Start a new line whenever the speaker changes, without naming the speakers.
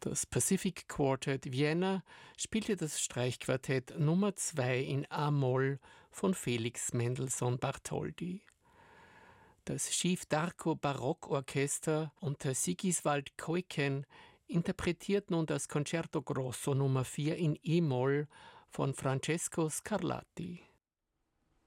Das Pacific Quartet Vienna spielte das Streichquartett Nummer 2 in A-Moll von Felix Mendelssohn Bartholdy. Das Schiff d'Arco Barockorchester unter Sigiswald Koiken interpretiert nun das Concerto Grosso Nummer 4 in E-Moll von Francesco Scarlatti.